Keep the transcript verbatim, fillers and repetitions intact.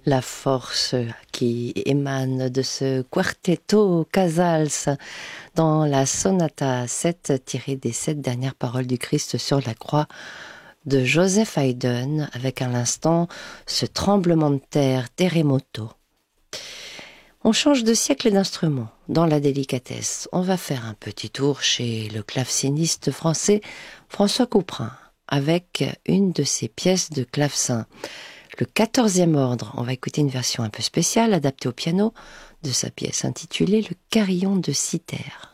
la force qui émane de ce quartetto Casals dans la sonata sept tirée des sept dernières paroles du Christ sur la croix de Joseph Haydn, avec à l'instant ce tremblement de terre, terremoto. On change de siècle et d'instrument dans la délicatesse. On va faire un petit tour chez le claveciniste français François Couperin avec une de ses pièces de clavecin. Le quatorzième ordre, on va écouter une version un peu spéciale adaptée au piano de sa pièce intitulée Le Carillon de Cythère.